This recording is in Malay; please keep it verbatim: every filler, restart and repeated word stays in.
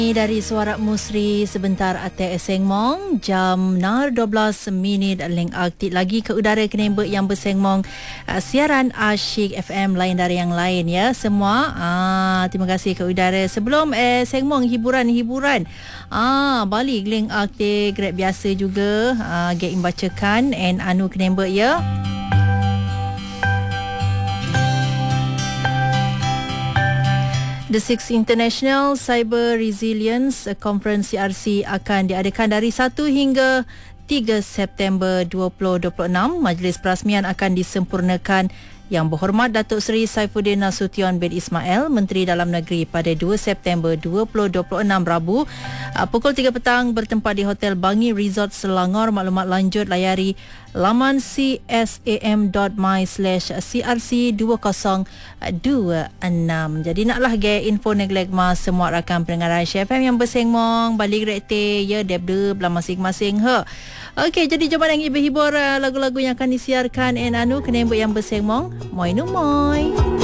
Dari Suara Musri sebentar ate Sengmong jam nar dua belas minit leng aktif lagi ke udara kenembek yang bersengmong uh, siaran Asyik F M lain dari yang lain ya semua. Ah terima kasih ke udara sebelum eh sengmong hiburan-hiburan. Ah balik leng aktif grab biasa juga ah get bacakan and anu kenembek ya. The Sixth International Cyber Resilience Conference C R C akan diadakan dari satu hingga tiga September dua ribu dua puluh enam. Majlis perasmian akan disempurnakan Yang Berhormat Datuk Seri Saifuddin Nasution bin Ismail, Menteri Dalam Negeri pada dua September dua ribu dua puluh enam Rabu pukul tiga petang bertempat di Hotel Bangi Resort Selangor. Maklumat lanjut layari laman c s a m dot m y slash c r c dua kosong dua enam. Jadi naklah ge info neglek mas semua rakan pendengar Asyik F M yang bersengmong balik rekte ya debde belah masing-masing ha. Okey, jadi jom yang hibur-hibur lagu-lagu yang akan disiarkan en anu kenembek yang bersengmong. Moi nu moi.